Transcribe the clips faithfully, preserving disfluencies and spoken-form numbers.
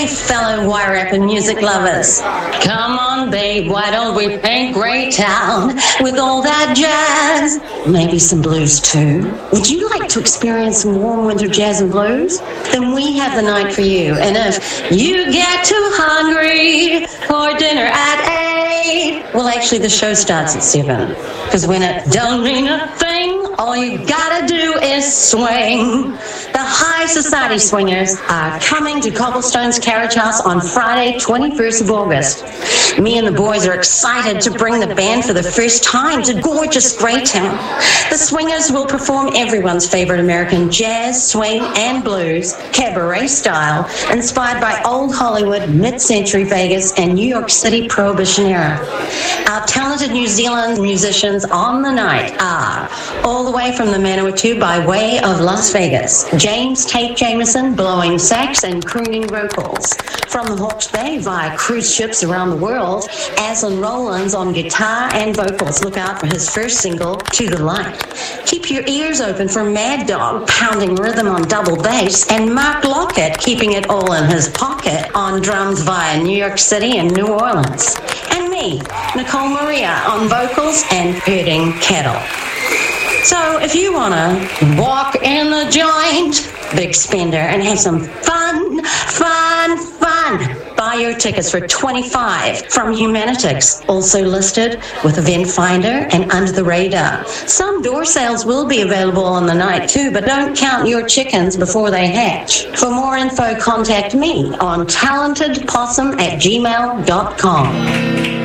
Hey, fellow wire rap and music lovers. Come on, babe, why don't we paint Greytown with all that jazz? Maybe some blues, too. Would you like to experience some warm winter jazz and blues? Then we have the night for you. And if you get too hungry for dinner at eight, well, actually, the show starts at seven. Because when it don't mean a thing, all you gotta do is swing. The High Society Swingers are coming to Cobblestone's Carriage House on Friday, twenty-first of August. Me and the boys are excited to bring the band for the first time to gorgeous Greytown. The Swingers will perform everyone's favorite American jazz, swing, and blues, cabaret style, inspired by old Hollywood, mid-century Vegas, and New York City Prohibition era. Our talented New Zealand musicians on the night are, all the way from the Manawatu by way of Las Vegas, James Tate Jameson blowing sax and crooning vocals. From the Hawke's Bay via cruise ships around the world, Aslan Rollins on guitar and vocals. Look out for his first single, To the Light. Keep your ears open for Mad Dog pounding rhythm on double bass, and Mark Lockett keeping it all in his pocket on drums via New York City and New Orleans. And me, Nicole Maria, on vocals and herding cattle. So if you want to walk in the joint, big spender, and have some fun, fun, fun, buy your tickets for twenty-five dollars from Humanitix, also listed with Event Finder and Under the Radar. Some door sales will be available on the night too, but don't count your chickens before they hatch. For more info, contact me on talentedpossum at gmail dot com.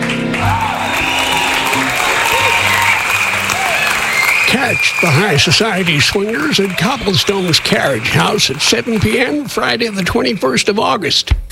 Catch the High Society Swingers at Cobblestone's Carriage House at seven p.m. Friday the twenty-first of August.